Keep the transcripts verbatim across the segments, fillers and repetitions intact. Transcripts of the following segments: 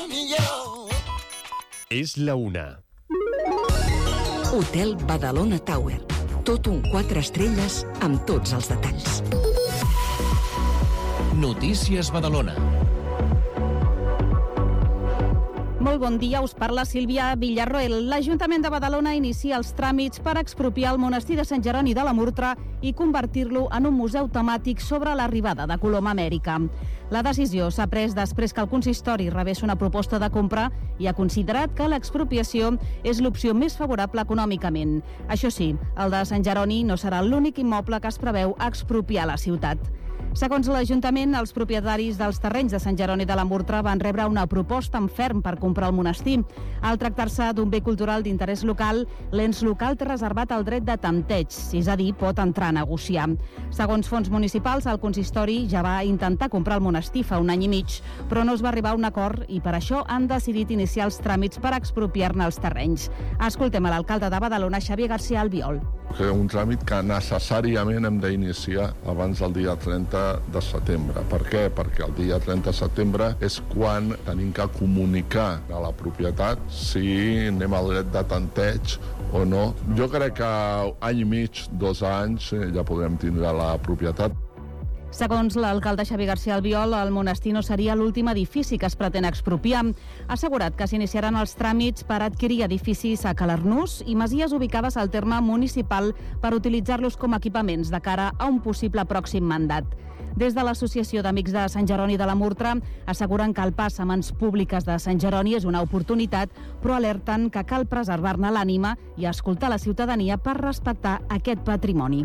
millor. És la una. Hotel Badalona Tower. Tot un quatre estrelles amb tots els detalls. Notícies Badalona. Molt bon dia, us parla Sílvia Villarroel. L'Ajuntament de Badalona inicia els tràmits per expropiar el monestir de Sant Jeroni de la Murtra i convertir-lo en un museu temàtic sobre l'arribada de Colom a Amèrica. La decisió s'ha pres després que el consistori rebés una proposta de compra i ha considerat que l'expropiació és l'opció més favorable econòmicament. Això sí, el de Sant Jeroni no serà l'únic immoble que es preveu expropiar a la ciutat. Segons l'Ajuntament, els propietaris dels terrenys de Sant Jeroni de la Murtra van rebre una proposta en ferm per comprar el monestir. Al tractar-se d'un bé cultural d'interès local, l'ens local té reservat el dret de tanteig, és a dir, pot entrar a negociar. Segons fons municipals, el consistori ja va intentar comprar el monestir fa un any i mig, però no es va arribar a un acord i per això han decidit iniciar els tràmits per expropiar-ne els terrenys. Escoltem a l'alcalde de Badalona, Xavier García Albiol. Un tràmit que necessàriament hem d'iniciar abans del dia trenta de setembre. Per què? Perquè el dia trenta de setembre és quan tenim que comunicar a la propietat si anem al dret de tanteig o no. Jo crec que any i mig, dos anys, ja podrem tindre la propietat. Segons l'alcalde Xavier García Albiol, el monestir no seria l'últim edifici que es pretén expropiar. Ha assegurat que s'iniciaran els tràmits per adquirir edificis a Calarnús i masies ubicades al terme municipal per utilitzar-los com a equipaments de cara a un possible pròxim mandat. Des de l'Associació d'Amics de Sant Jeroni de la Murtra asseguren que el pas a mans públiques de Sant Jeroni és una oportunitat, però alerten que cal preservar-ne l'ànima i escoltar la ciutadania per respectar aquest patrimoni.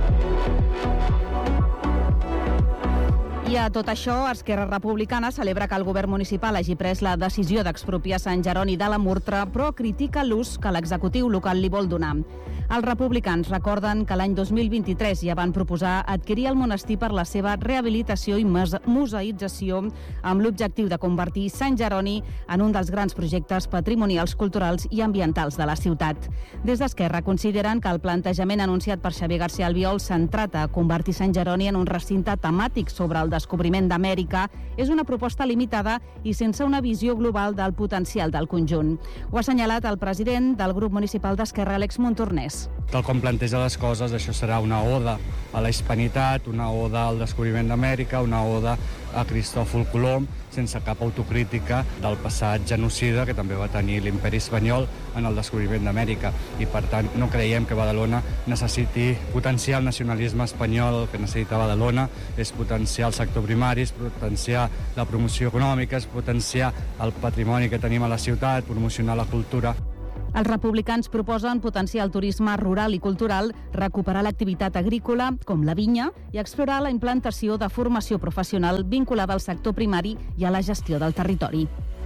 I a tot això, Esquerra Republicana celebra que el govern municipal hagi pres la decisió d'expropiar Sant Jeroni de la Murtra, però critica l'ús que l'executiu local li vol donar. Els republicans recorden que l'any dos mil vint-i-tres ja van proposar adquirir el monestir per la seva rehabilitació i museïtzació amb l'objectiu de convertir Sant Jeroni en un dels grans projectes patrimonials, culturals i ambientals de la ciutat. Des d'Esquerra consideren que el plantejament anunciat per Xavier García Albiol, centrat a convertir Sant Jeroni en un recinte temàtic sobre el descobriment d'Amèrica, és una proposta limitada i sense una visió global del potencial del conjunt. Ho ha assenyalat el president del grup municipal d'Esquerra, Àlex Montornès. Tal com planteja les coses, això serà una oda a la hispanitat, una oda al descobriment d'Amèrica, una oda a Cristòfol Colom, sense cap autocrítica del passat genocida que també va tenir l'imperi espanyol en el descobriment d'Amèrica. I per tant no creiem que Badalona necessiti potenciar el nacionalisme espanyol. El que necessita Badalona és potenciar el sector primari, és potenciar la promoció econòmica, és potenciar el patrimoni que tenim a la ciutat, promocionar la cultura. Els republicans proposen potenciar el turisme rural i cultural, recuperar l'activitat agrícola, com la vinya, i explorar la implantació de formació professional vinculada al sector primari i a la gestió del territori.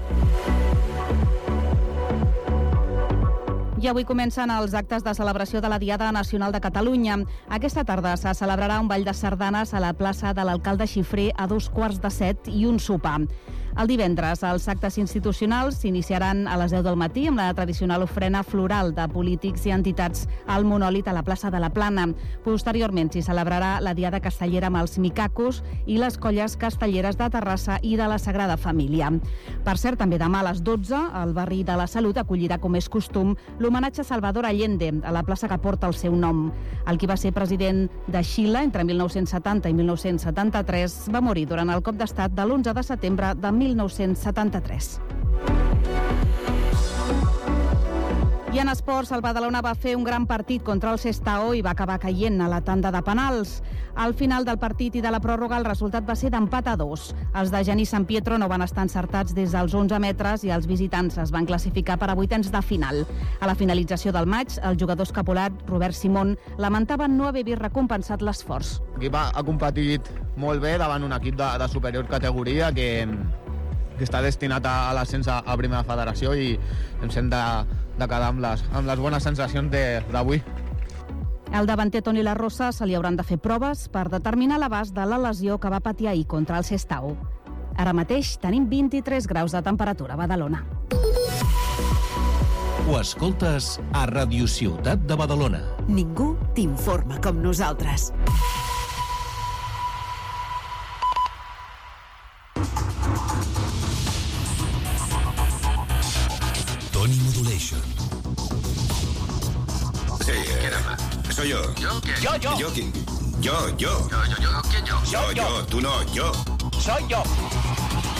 I avui comencen els actes de celebració de la Diada Nacional de Catalunya. Aquesta tarda se celebrarà un ball de sardanes a la plaça de l'Alcalde Xifré a dos quarts de set i un sopar. El divendres, els actes institucionals s'iniciaran a les deu del matí amb la tradicional ofrena floral de polítics i entitats al monòlit a la plaça de la Plana. Posteriorment s'hi celebrarà la Diada Castellera amb els micacos i les colles castelleres de Terrassa i de la Sagrada Família. Per cert, també demà a les dotze, el barri de la Salut acollirà, com és costum, l'homenatge a Salvador Allende, a la plaça que porta el seu nom. El qui va ser president de Xile entre mil nou-cents setanta i mil nou-cents setanta-tres va morir durant el cop d'estat de l'onze de setembre de mil nou-cents setanta-tres. I en esports, el Badalona va fer un gran partit contra el Sestao i va acabar caient a la tanda de penals. Al final del partit i de la pròrroga, el resultat va ser d'empat a dos. Els de Genís Sant Pietro no van estar encertats des dels onze metres i els visitants es van classificar per a vuitens de final. A la finalització del maig, el jugador escapolat, Robert Simón, lamentava no haver vist recompensat l'esforç. L'equip ha, ha competit molt bé davant un equip de, de superior categoria que, que està destinat a, a l'ascens a, a primera federació i ens hem de, de quedar amb les, amb les bones sensacions d'avui. Al davanter Toni La Rosa se li hauran de fer proves per determinar l'abast de la lesió que va patir ahir contra el Sestao. Ara mateix tenim vint-i-tres graus de temperatura a Badalona. Ho escoltes a Ràdio Ciutat de Badalona. Ningú t'informa com nosaltres. Tony Modulation. Sí, ¿quién habla? Soy yo. ¿Yo qué? Yo, yo. ¿Yo quién? Yo, yo. Yo, yo, yo. ¿Quién yo? Yo, yo. Tú no, yo. Soy yo.